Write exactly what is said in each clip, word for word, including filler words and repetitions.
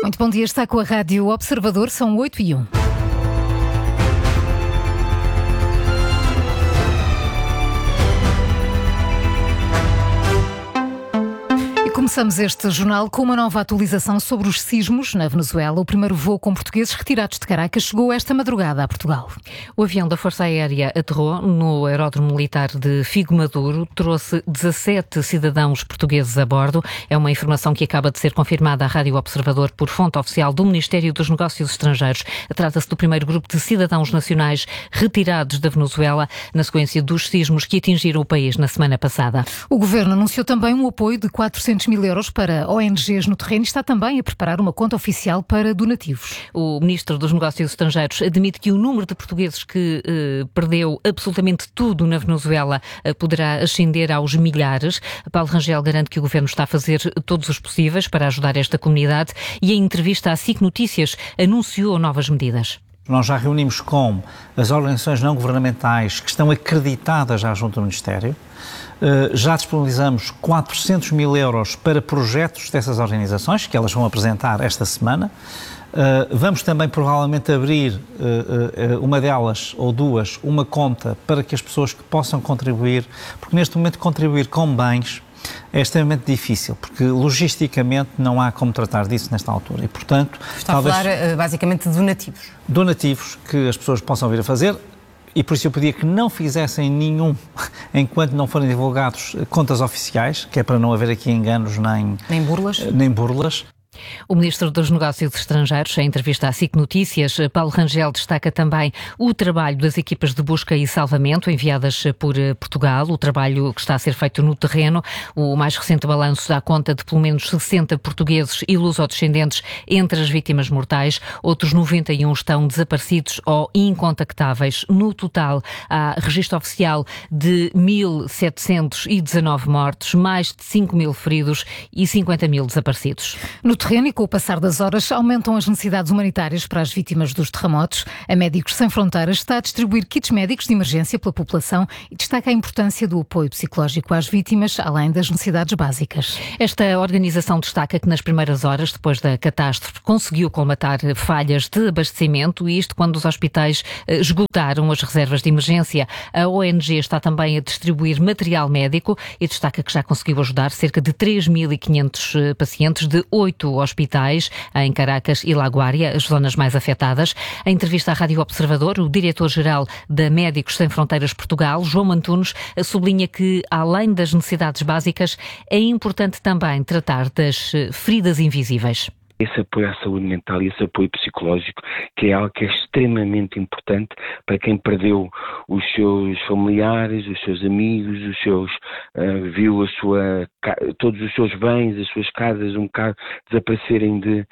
Muito bom dia, está com a Rádio Observador, são oito e um. Começamos este jornal com uma nova atualização sobre os sismos na Venezuela. O primeiro voo com portugueses retirados de Caracas chegou esta madrugada a Portugal. O avião da Força Aérea aterrou no aeródromo militar de Figo Maduro, trouxe dezassete cidadãos portugueses a bordo. É uma informação que acaba de ser confirmada à Rádio Observador por fonte oficial do Ministério dos Negócios Estrangeiros. Trata-se do primeiro grupo de cidadãos nacionais retirados da Venezuela na sequência dos sismos que atingiram o país na semana passada. O Governo anunciou também um apoio de quatrocentos mil euros para O N Gs no terreno e está também a preparar uma conta oficial para donativos. O Ministro dos Negócios Estrangeiros admite que o número de portugueses que eh, perdeu absolutamente tudo na Venezuela eh, poderá ascender aos milhares. Paulo Rangel garante que o Governo está a fazer todos os possíveis para ajudar esta comunidade e, em entrevista à S I C Notícias, anunciou novas medidas. Nós já reunimos com as organizações não governamentais que estão acreditadas já junto do Ministério. Uh, já disponibilizamos quatrocentos mil euros para projetos dessas organizações, que elas vão apresentar esta semana. Uh, vamos também provavelmente abrir uh, uh, uma delas, ou duas, uma conta para que as pessoas que possam contribuir, porque neste momento contribuir com bens é extremamente difícil, porque logisticamente não há como tratar disso nesta altura e, portanto... Está talvez, a falar basicamente de donativos. Donativos que as pessoas possam vir a fazer. E por isso eu pedia que não fizessem nenhum enquanto não forem divulgados contas oficiais, que é para não haver aqui enganos nem, nem burlas. Nem burlas. O Ministro dos Negócios Estrangeiros, em entrevista à S I C Notícias, Paulo Rangel, destaca também o trabalho das equipas de busca e salvamento enviadas por Portugal, o trabalho que está a ser feito no terreno. O mais recente balanço dá conta de pelo menos sessenta portugueses e lusodescendentes entre as vítimas mortais. Outros noventa e um estão desaparecidos ou incontactáveis. No total, há registro oficial de mil setecentos e dezanove mortos, mais de cinco mil feridos e cinquenta mil desaparecidos. No terreno e com o passar das horas aumentam as necessidades humanitárias para as vítimas dos terremotos. A Médicos Sem Fronteiras está a distribuir kits médicos de emergência pela população e destaca a importância do apoio psicológico às vítimas, além das necessidades básicas. Esta organização destaca que nas primeiras horas, depois da catástrofe, conseguiu colmatar falhas de abastecimento, e isto quando os hospitais esgotaram as reservas de emergência. A O N G está também a distribuir material médico e destaca que já conseguiu ajudar cerca de três mil e quinhentos pacientes de oito hospitais em Caracas e Laguária, as zonas mais afetadas. Em entrevista à Rádio Observador, o diretor-geral da Médicos Sem Fronteiras Portugal, João Antunes, sublinha que, além das necessidades básicas, é importante também tratar das feridas invisíveis. Esse apoio à saúde mental e esse apoio psicológico, que é algo que é extremamente importante para quem perdeu os seus familiares, os seus amigos, os seus, uh, viu a sua, todos os seus bens, as suas casas um bocado desaparecerem de,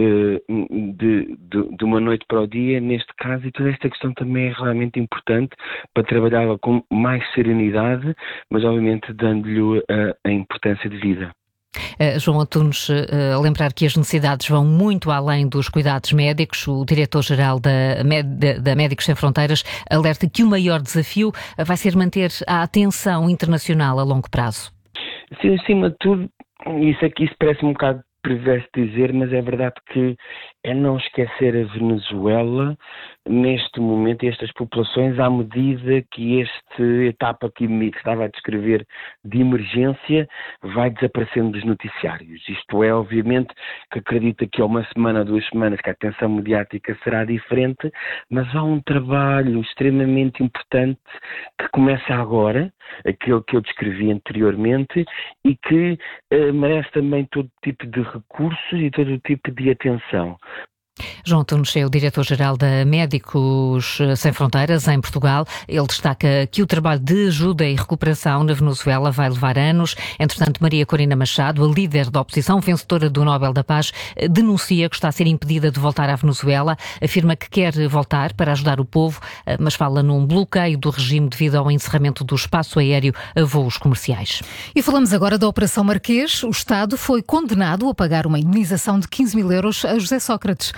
uh, de, de, de uma noite para o dia, neste caso, e toda esta questão também é realmente importante para trabalhá-la com mais serenidade, mas obviamente dando-lhe a, a importância de vida. Uh, João Antunes, uh, lembrar que as necessidades vão muito além dos cuidados médicos. O diretor-geral da, Med- da Médicos Sem Fronteiras alerta que o maior desafio vai ser manter a atenção internacional a longo prazo. Sim, acima de tudo, isso aqui isso parece um bocado perverso dizer, mas é verdade que é não esquecer a Venezuela neste momento e estas populações à medida que esta etapa que me estava a descrever de emergência vai desaparecendo dos noticiários. Isto é, obviamente, que acredita que há uma semana, duas semanas, que a atenção mediática será diferente, mas há um trabalho extremamente importante que começa agora, aquele que eu descrevi anteriormente, e que eh, merece também todo tipo de recursos e todo tipo de atenção. João Antunes é o diretor-geral da Médicos Sem Fronteiras em Portugal. Ele destaca que o trabalho de ajuda e recuperação na Venezuela vai levar anos. Entretanto, Maria Corina Machado, a líder da oposição, vencedora do Nobel da Paz, denuncia que está a ser impedida de voltar à Venezuela. Afirma que quer voltar para ajudar o povo, mas fala num bloqueio do regime devido ao encerramento do espaço aéreo a voos comerciais. E falamos agora da Operação Marquês. O Estado foi condenado a pagar uma indenização de quinze mil euros a José Sócrates.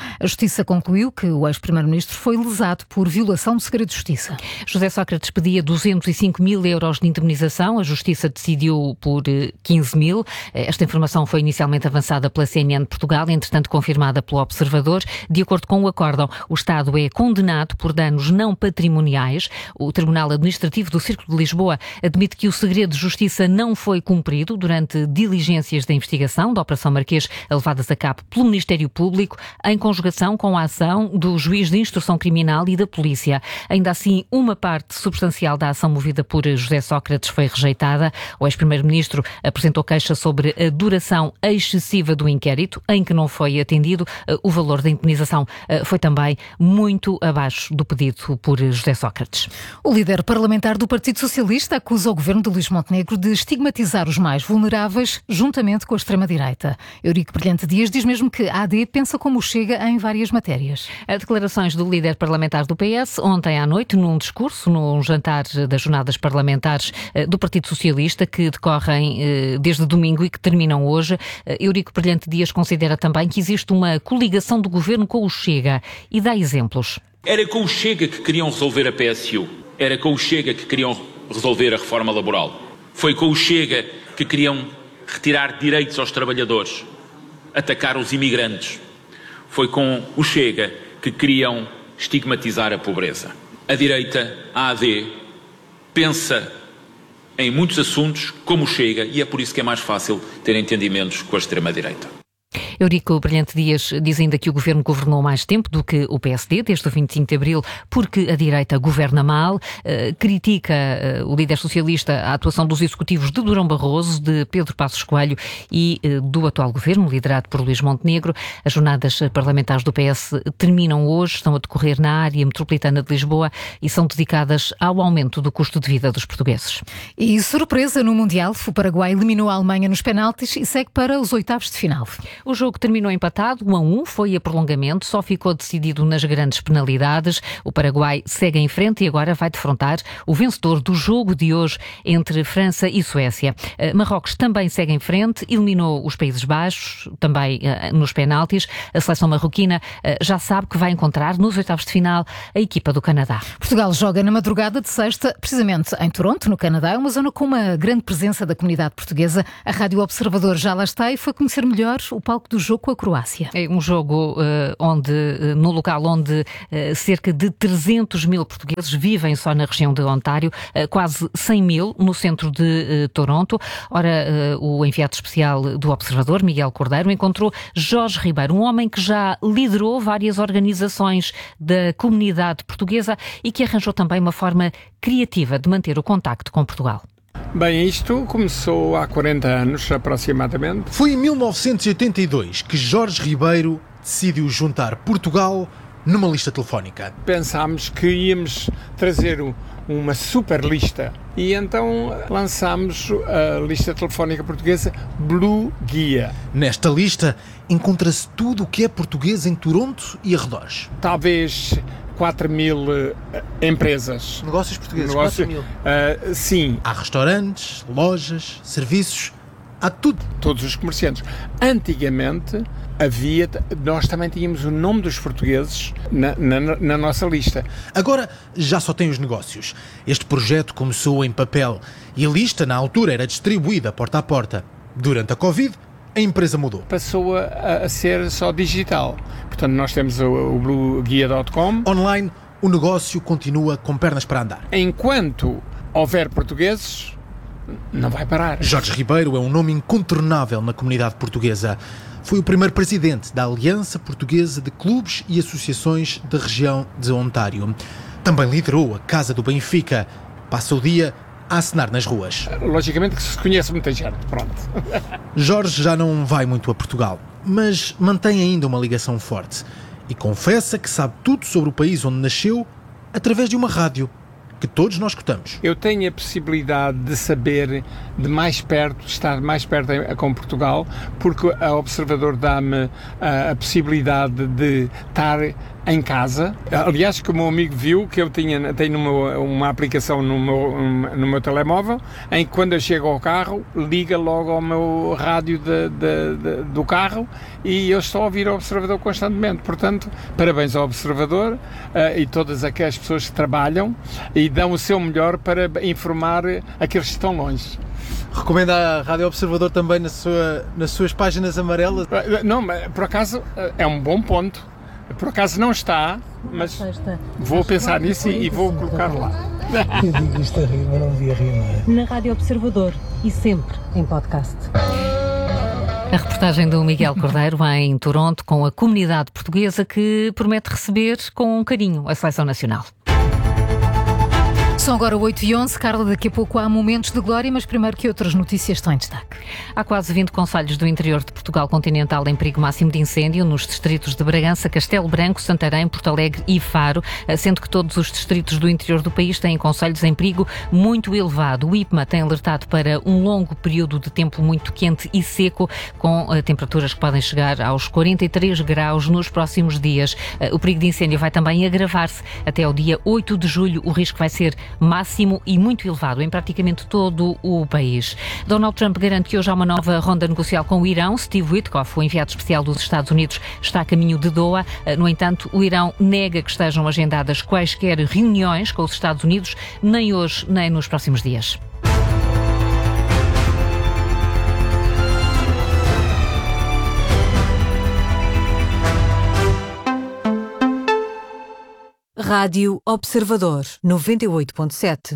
A Justiça concluiu que o ex-primeiro-ministro foi lesado por violação do segredo de justiça. José Sócrates pedia duzentos e cinco mil euros de indemnização. A Justiça decidiu por quinze mil. Esta informação foi inicialmente avançada pela C N N de Portugal, entretanto confirmada pelo Observador. De acordo com o acórdão, o Estado é condenado por danos não patrimoniais. O Tribunal Administrativo do Círculo de Lisboa admite que o segredo de justiça não foi cumprido durante diligências da investigação da Operação Marquês, levadas a cabo pelo Ministério Público, em conjugação com a ação do juiz de instrução criminal e da polícia. Ainda assim, uma parte substancial da ação movida por José Sócrates foi rejeitada. O ex-primeiro-ministro apresentou queixa sobre a duração excessiva do inquérito, em que não foi atendido. O valor da indemnização foi também muito abaixo do pedido por José Sócrates. O líder parlamentar do Partido Socialista acusa o governo de Luís Montenegro de estigmatizar os mais vulneráveis, juntamente com a extrema-direita. Eurico Brilhante Dias diz mesmo que a A D pensa como Chega em várias matérias. As declarações do líder parlamentar do P S ontem à noite, num discurso, num jantar das jornadas parlamentares do Partido Socialista, que decorrem desde domingo e que terminam hoje. Eurico Brilhante Dias considera também que existe uma coligação do governo com o Chega e dá exemplos. Era com o Chega que queriam resolver a P S U. Era com o Chega que queriam resolver a reforma laboral. Foi com o Chega que queriam retirar direitos aos trabalhadores, atacar os imigrantes. Foi com o Chega que queriam estigmatizar a pobreza. A direita, a AD, pensa em muitos assuntos como o Chega e é por isso que é mais fácil ter entendimentos com a extrema-direita. Eurico Brilhante Dias diz ainda que o governo governou mais tempo do que o P S D, desde o vinte e cinco de abril, porque a direita governa mal. Uh, critica uh, o líder socialista a atuação dos executivos de Durão Barroso, de Pedro Passos Coelho e uh, do atual governo, liderado por Luís Montenegro. As jornadas parlamentares do P S terminam hoje, estão a decorrer na área metropolitana de Lisboa e são dedicadas ao aumento do custo de vida dos portugueses. E surpresa no Mundial, o Paraguai eliminou a Alemanha nos penaltis e segue para os oitavos de final. O jogo terminou empatado, um a um, foi a prolongamento, só ficou decidido nas grandes penalidades. O Paraguai segue em frente e agora vai defrontar o vencedor do jogo de hoje entre França e Suécia. Marrocos também segue em frente, eliminou os Países Baixos, também uh, nos penaltis. A seleção marroquina uh, já sabe que vai encontrar nos oitavos de final a equipa do Canadá. Portugal joga na madrugada de sexta, precisamente em Toronto, no Canadá, uma zona com uma grande presença da comunidade portuguesa. A Rádio Observador já lá está e foi conhecer melhor o palco do jogo com a Croácia. É um jogo uh, onde, uh, no local onde uh, cerca de trezentos mil portugueses vivem só na região de Ontário, uh, quase cem mil no centro de uh, Toronto. Ora, uh, o enviado especial do Observador, Miguel Cordeiro, encontrou Jorge Ribeiro, um homem que já liderou várias organizações da comunidade portuguesa e que arranjou também uma forma criativa de manter o contacto com Portugal. Bem, isto começou há quarenta anos, aproximadamente. Foi em mil novecentos e oitenta e dois que Jorge Ribeiro decidiu juntar Portugal numa lista telefónica. Pensámos que íamos trazer uma super lista e então lançámos a lista telefónica portuguesa Blue Guia. Nesta lista encontra-se tudo o que é português em Toronto e arredores. Talvez quatro mil uh, empresas. Negócios portugueses, Negócio, quatro mil. Uh, sim. Há restaurantes, lojas, serviços, há tudo. Todos os comerciantes. Antigamente havia, nós também tínhamos o nome dos portugueses na, na, na nossa lista. Agora já só tem os negócios. Este projeto começou em papel e a lista na altura era distribuída porta a porta. Durante a Covid, a empresa mudou. Passou a, a ser só digital. Portanto, nós temos o, o blue guia ponto com. Online, o negócio continua com pernas para andar. Enquanto houver portugueses, não vai parar. Jorge Ribeiro é um nome incontornável na comunidade portuguesa. Foi o primeiro presidente da Aliança Portuguesa de Clubes e Associações da região de Ontário. Também liderou a Casa do Benfica. Passa o dia a acenar nas ruas. Logicamente que se conhece muita gente, pronto. Jorge já não vai muito a Portugal, mas mantém ainda uma ligação forte e confessa que sabe tudo sobre o país onde nasceu através de uma rádio que todos nós escutamos. Eu tenho a possibilidade de saber de mais perto, estar mais perto com Portugal, porque a Observador dá-me a, a possibilidade de estar em casa. Aliás, que o meu amigo viu que eu tinha, tenho uma, uma aplicação no meu, no meu telemóvel, em que quando eu chego ao carro, liga logo ao meu rádio de, de, de, do carro e eu estou a ouvir o Observador constantemente. Portanto, parabéns ao Observador uh, e todas aquelas pessoas que trabalham e dão o seu melhor para informar aqueles que estão longe. Recomenda a Rádio Observador também na sua, nas suas páginas amarelas? Não, mas por acaso é um bom ponto. Por acaso não está, mas vou pensar nisso e, e vou colocar lá. Eu digo isto a rir, mas não devia rir, não é? Na Rádio Observador e sempre em podcast. A reportagem do Miguel Cordeiro em Toronto com a comunidade portuguesa que promete receber com carinho a seleção nacional. São agora oito e onze. Carla, daqui a pouco há momentos de glória, mas primeiro que outras notícias estão em destaque. Há quase vinte concelhos do interior de Portugal continental em perigo máximo de incêndio nos distritos de Bragança, Castelo Branco, Santarém, Porto Alegre e Faro, sendo que todos os distritos do interior do país têm concelhos em perigo muito elevado. O I P M A tem alertado para um longo período de tempo muito quente e seco, com uh, temperaturas que podem chegar aos quarenta e três graus nos próximos dias. Uh, o perigo de incêndio vai também agravar-se até ao dia oito de julho. O risco vai ser máximo e muito elevado em praticamente todo o país. Donald Trump garante que hoje há uma nova ronda negocial com o Irão. Steve Witkoff, o enviado especial dos Estados Unidos, está a caminho de Doha. No entanto, o Irão nega que estejam agendadas quaisquer reuniões com os Estados Unidos, nem hoje, nem nos próximos dias. Rádio Observador, noventa e oito ponto sete.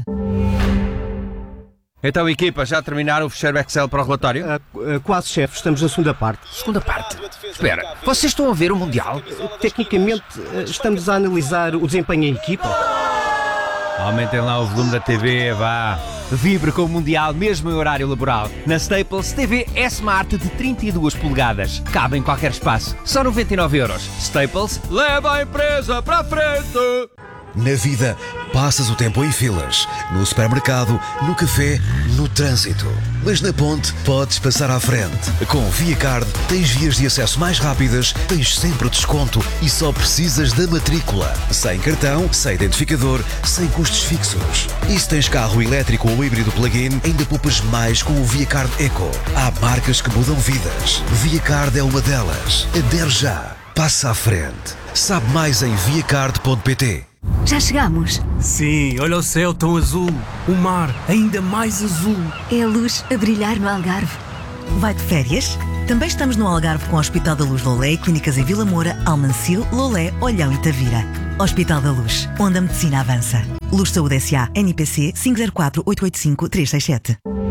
Então, equipa, já terminaram o fecheiro Excel para o relatório? Uh, uh, quase, chefe. Estamos na segunda parte. Segunda parte? Espera, vocês estão a ver o Mundial? Uh, tecnicamente, uh, estamos a analisar o desempenho em equipa. Aumentem lá o volume da T V, vá. Vibre com o Mundial, mesmo em horário laboral. Na Staples, T V S-Smart de trinta e duas polegadas. Cabe em qualquer espaço. Só noventa e nove euros. Staples, leva a empresa para a frente! Na vida, passas o tempo em filas, no supermercado, no café, no trânsito. Mas na ponte, podes passar à frente. Com o ViaCard, tens vias de acesso mais rápidas, tens sempre desconto e só precisas da matrícula. Sem cartão, sem identificador, sem custos fixos. E se tens carro elétrico ou híbrido plug-in, ainda poupas mais com o ViaCard Eco. Há marcas que mudam vidas. ViaCard é uma delas. Adere já. Passa à frente. Sabe mais em viacard ponto pt. Já chegamos? Sim, olha o céu tão azul, o mar ainda mais azul. É a luz a brilhar no Algarve. Vai de férias? Também estamos no Algarve com o Hospital da Luz Lolé e clínicas em Vila Moura, Almancil, Lolé, Olhão e Tavira. Hospital da Luz, onde a medicina avança. Luz Saúde S A, N I P C cinco zero quatro oito oito cinco três seis sete.